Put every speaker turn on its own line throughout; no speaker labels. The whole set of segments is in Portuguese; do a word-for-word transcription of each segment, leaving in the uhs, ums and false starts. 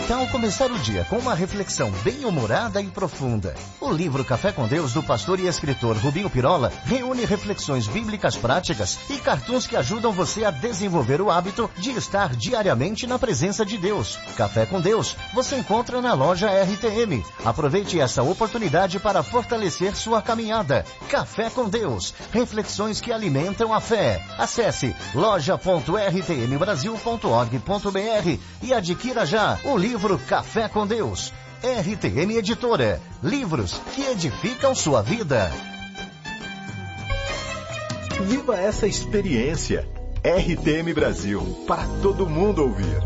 tal começar o dia com uma reflexão bem-humorada e profunda? O livro Café com Deus, do pastor e escritor Rubinho Pirola, reúne reflexões bíblicas práticas e cartoons que ajudam você a desenvolver o hábito de estar diariamente na presença de Deus. Café com Deus, você encontra na loja R T M. Aproveite essa oportunidade para fortalecer sua caminhada. Café com Deus, reflexões que alimentam a fé. Acesse loja ponto r t m brasil ponto org ponto b r e adquira já o livro Café com Deus. R T M Editora. Livros que edificam sua vida.
Viva essa experiência. R T M Brasil, para todo mundo ouvir.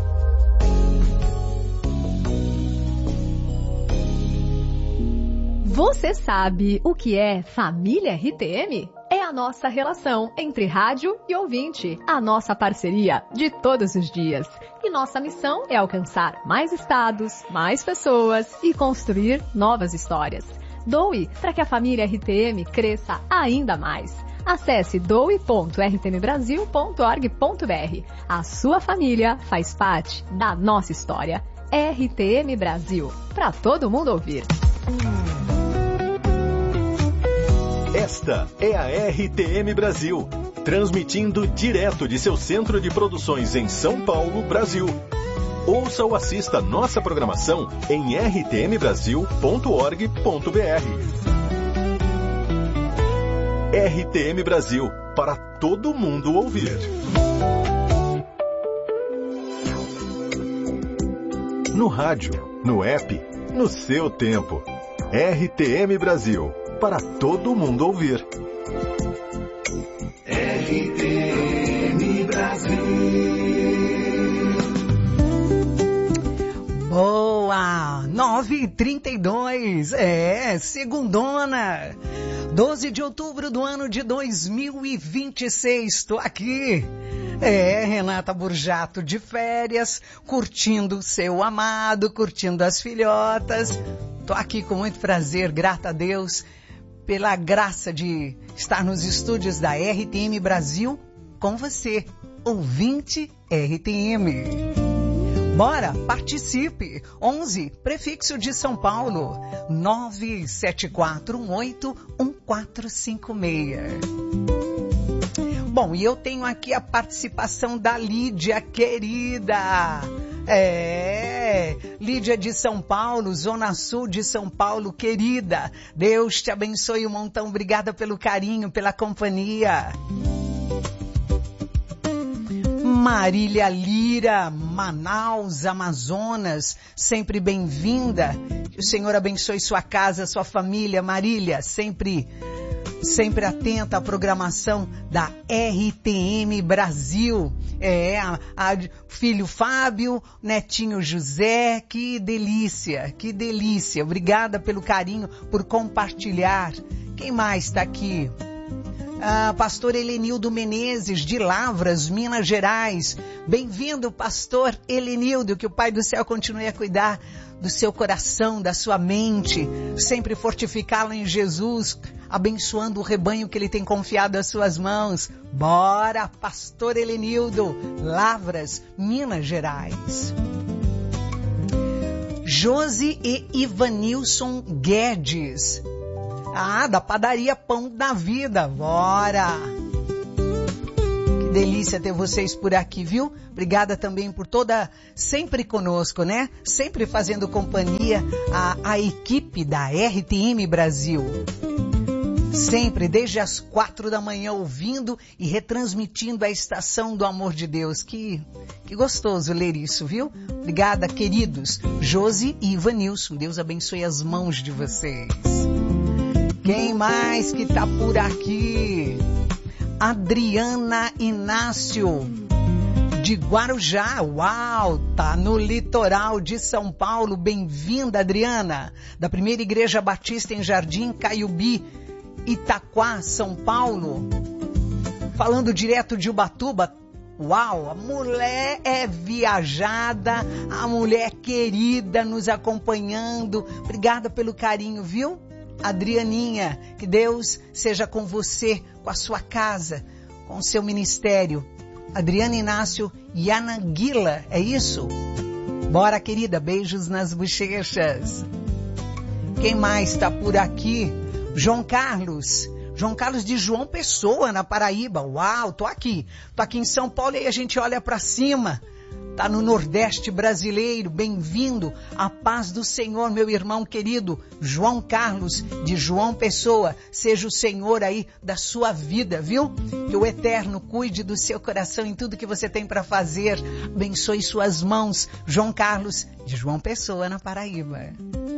Você sabe o que é família R T M? É a nossa relação entre rádio e ouvinte, a nossa parceria de todos os dias. E nossa missão é alcançar mais estados, mais pessoas e construir novas histórias. Doe para que a família R T M cresça ainda mais. Acesse doe ponto r t m brasil ponto org ponto b r. A sua família faz parte da nossa história. R T M Brasil, para todo mundo ouvir.
Esta é a R T M Brasil, transmitindo direto de seu centro de produções em São Paulo, Brasil. Ouça ou assista nossa programação em r t m brasil ponto org ponto b r. R T M Brasil, para todo mundo ouvir. No rádio, no app, no seu tempo. R T M Brasil, para todo mundo ouvir.
R T M Brasil.
Boa! nove e trinta e dois, é, segundona, doze de outubro do ano de dois mil e vinte e seis, estou aqui. É, Renata Burjato de férias, curtindo seu amado, curtindo as filhotas. Tô aqui com muito prazer, grata a Deus, pela graça de estar nos estúdios da R T M Brasil com você, ouvinte R T M. Bora, participe! onze, prefixo de São Paulo, nove sete quatro um oito um quatro cinco seis. Bom, e eu tenho aqui a participação da Lídia, querida. É, Lídia de São Paulo, Zona Sul de São Paulo, querida. Deus te abençoe um montão. Obrigada pelo carinho, pela companhia. Marília Lira, Manaus, Amazonas, sempre bem-vinda. Que o Senhor abençoe sua casa, sua família. Marília, sempre... sempre atenta à programação da R T M Brasil. É, a, a filho Fábio, netinho José, que delícia, que delícia. Obrigada pelo carinho, por compartilhar. Quem mais está aqui? Ah, pastor Helenildo Menezes, de Lavras, Minas Gerais. Bem-vindo, pastor Helenildo, que o Pai do Céu continue a cuidar do seu coração, da sua mente, sempre fortificá-lo em Jesus, abençoando o rebanho que Ele tem confiado às suas mãos. Bora, pastor Helenildo, Lavras, Minas Gerais. Josi e Ivanilson Guedes. Ah, da padaria Pão da Vida. Bora! Que delícia ter vocês por aqui, viu? Obrigada também por toda, sempre conosco, né? Sempre fazendo companhia à, à equipe da R T M Brasil. Sempre, desde as quatro da manhã, ouvindo e retransmitindo a estação do amor de Deus. Que, que gostoso ler isso, viu? Obrigada, queridos. Josi e Ivanilson, Deus abençoe as mãos de vocês. Quem mais que tá por aqui? Adriana Inácio, de Guarujá. Uau, tá no litoral de São Paulo. Bem-vinda, Adriana, da Primeira Igreja Batista em Jardim Caiubi, Itaquá, São Paulo. Falando direto de Ubatuba. Uau, a mulher é viajada, a mulher querida nos acompanhando. Obrigada pelo carinho, viu? Adrianinha, que Deus seja com você, com a sua casa, com o seu ministério. Adriana Inácio Yananguila, é isso? Bora, querida, beijos nas bochechas. Quem mais está por aqui? João Carlos. João Carlos de João Pessoa, na Paraíba. Uau, tô aqui. Tô aqui em São Paulo e aí a gente olha para cima. Tá no Nordeste brasileiro. Bem-vindo. A paz do Senhor, meu irmão querido. João Carlos de João Pessoa. Seja o Senhor aí da sua vida, viu? Que o Eterno cuide do seu coração em tudo que você tem para fazer. Abençoe suas mãos. João Carlos de João Pessoa, na Paraíba.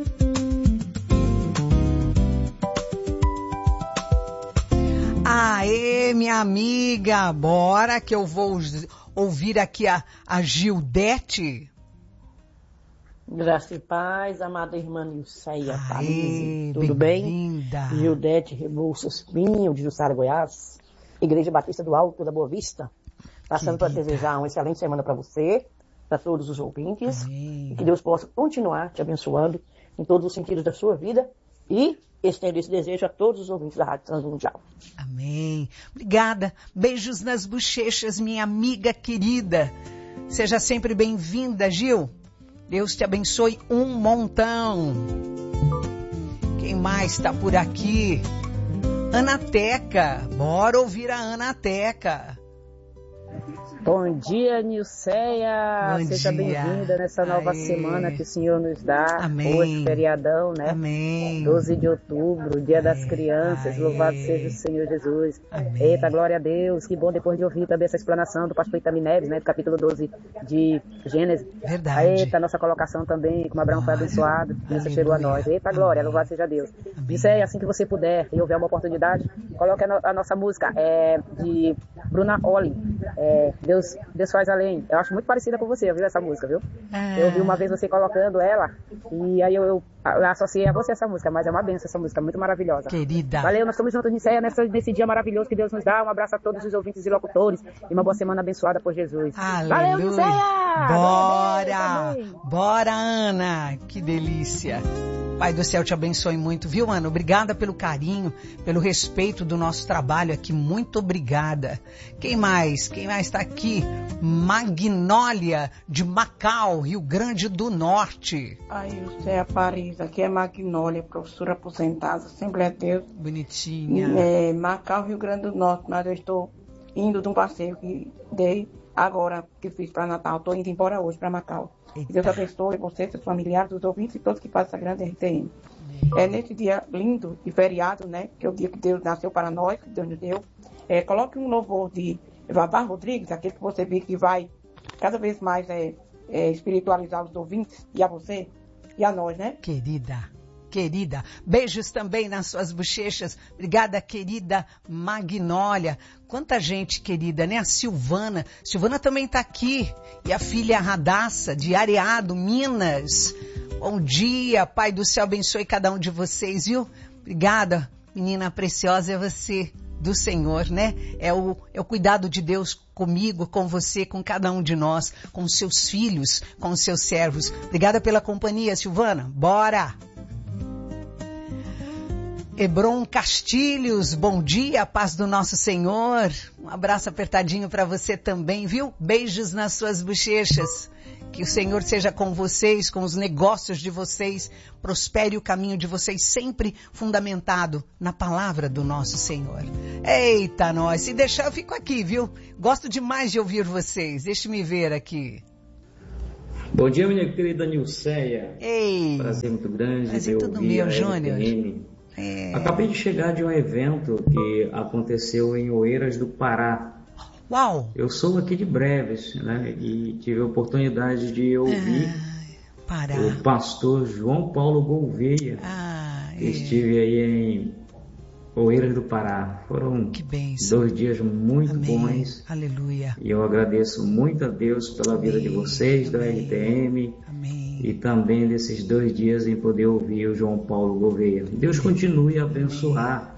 Aê, minha amiga, bora que eu vou ouvir aqui a, a Gildete.
Graça e paz, amada irmã Nilceia Paris, tudo
bem-vinda.
bem? Gildete Rebouças Pinho, de Jussara, Goiás, Igreja Batista do Alto da Boa Vista. Passando para desejar uma excelente semana para você, para todos os ouvintes, Amém. E que Deus possa continuar te abençoando em todos os sentidos da sua vida e estendo esse desejo a todos os ouvintes da Rádio Transmundial.
Amém. Obrigada. Beijos nas bochechas, minha amiga querida. Seja sempre bem-vinda, Gil. Deus te abençoe um montão. Quem mais está por aqui? Anateca. Bora ouvir a Anateca.
Bom dia, Nilceia.
Bom
Seja
dia.
bem-vinda nessa nova
Aê.
semana que o Senhor nos dá.
Amém.
Hoje, feriadão, né?
Amém.
doze de outubro, dia das
Aê.
crianças.
Aê.
Louvado seja o Senhor Jesus.
Amém.
Eita, glória a Deus. Que bom depois de ouvir também essa explanação do pastor Itamineves, né? Do capítulo doze de Gênesis.
Verdade.
Eita, nossa colocação também, como Abraão foi abençoado. Isso
Aleluia.
chegou a nós. Eita, glória.
Amém.
Louvado seja Deus.
Amém.
Nilceia, assim que você puder e houver uma oportunidade, coloque a, no, a nossa música é, de Bruna Olin. É, Deus, Deus faz além. Eu acho muito parecida com você, viu, essa música, viu?
Ah.
Eu vi uma vez você colocando ela e aí eu, eu, eu associei a você essa música, mas é uma benção essa música, muito maravilhosa.
Querida.
Valeu, nós estamos juntos, Nilceia, nesse dia maravilhoso que Deus nos dá. Um abraço a todos os ouvintes e locutores e uma boa semana abençoada por Jesus.
Aleluia.
Valeu, Nilceia!
Bora! Bora, Ana! Que delícia! Pai do céu te abençoe muito, viu, Ana? Obrigada pelo carinho, pelo respeito do nosso trabalho aqui. Muito obrigada. Quem mais? Quem mais está aqui? Magnólia, de Macau, Rio Grande do Norte.
Aí, você é Paris, aqui é Magnólia, professora aposentada, Assembleia de Deus.
Bonitinha.
É, Macau, Rio Grande do Norte, mas eu estou indo de um passeio que dei agora, que fiz para Natal. Estou indo embora hoje para Macau.
Eita.
Deus abençoe você, seus familiares, os ouvintes e todos que fazem essa grande R T M. É nesse dia lindo e feriado, né, que é o dia que Deus nasceu para nós, que Deus nos deu. É, coloque um louvor de Vavá Rodrigues, aquele que você vê que vai cada vez mais é, é, espiritualizar os ouvintes e a você e a nós, né?
Querida, querida. Beijos também nas suas bochechas. Obrigada, querida Magnólia. Quanta gente querida, né? A Silvana. Silvana também está aqui. E a filha Radassa, de Areado, Minas. Bom dia, Pai do céu, abençoe cada um de vocês, viu? Obrigada, menina preciosa, é você do Senhor, né? É o, é o cuidado de Deus comigo, com você, com cada um de nós, com os seus filhos, com os seus servos. Obrigada pela companhia, Silvana. Bora! Hebron Castilhos, bom dia, paz do nosso Senhor. Um abraço apertadinho para você também, viu? Beijos nas suas bochechas. Que o Senhor seja com vocês, com os negócios de vocês, prospere o caminho de vocês, sempre fundamentado na palavra do nosso Senhor. Eita, nós, se deixar eu fico aqui, viu? Gosto demais de ouvir vocês, deixe-me ver aqui.
Bom dia, minha querida Nilceia.
Ei!
Prazer muito grande.
Prazer tudo meu, Júnior.
É... Acabei de chegar de um evento que aconteceu em Oeiras do Pará.
Uau!
Eu sou aqui de Breves, né? E tive a oportunidade de ouvir
ah,
o pastor João Paulo Gouveia.
Ah, é.
Estive aí em Oeiras do Pará. Foram dois dias muito
Amém.
Bons.
Aleluia.
E eu agradeço muito a Deus pela Amém. Vida de vocês, da
Amém.
R T M.
Amém.
E também desses dois dias em poder ouvir o João Paulo Gouveia. Deus continue a abençoar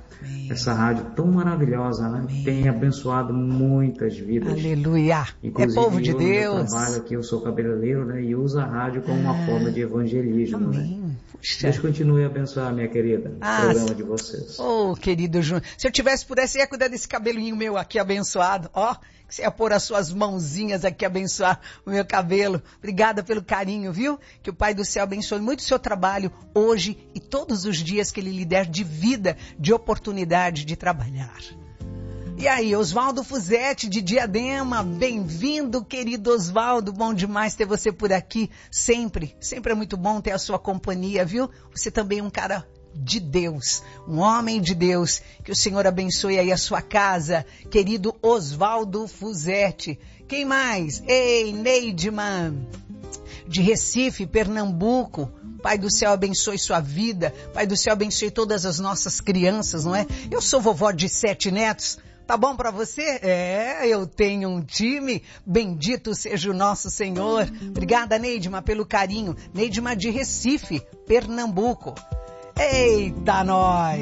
Amém. Essa rádio tão maravilhosa, né? Amém. Tem abençoado muitas vidas.
Aleluia.
Inclusive,
é povo de
eu,
Deus.
Eu trabalho aqui, eu sou cabeleireiro, né? E uso a rádio como uma ah. forma de evangelismo. Amém. Né? Puxa. Deus continue a abençoar, minha querida, ah, o programa de vocês.
Oh, querido Júnior. Se eu tivesse pudesse, eu ia cuidar desse cabelinho meu aqui abençoado. Ó, que você ia pôr as suas mãozinhas aqui abençoar o meu cabelo. Obrigada pelo carinho, viu? Que o Pai do Céu abençoe muito o seu trabalho hoje e todos os dias que Ele lhe der de vida, de oportunidade de trabalhar. E aí, Oswaldo Fuzetti de Diadema, bem-vindo, querido Oswaldo, bom demais ter você por aqui, sempre, sempre é muito bom ter a sua companhia, viu? Você também é um cara de Deus, um homem de Deus, que o Senhor abençoe aí a sua casa, querido Oswaldo Fuzetti. Quem mais? Ei, Neidman, de Recife, Pernambuco. Pai do Céu abençoe sua vida, Pai do Céu abençoe todas as nossas crianças, não é? Eu sou vovó de sete netos. Tá bom pra você? É, eu tenho um time. Bendito seja o nosso Senhor. Obrigada, Neidma, pelo carinho. Neidma de Recife, Pernambuco. Eita, nós!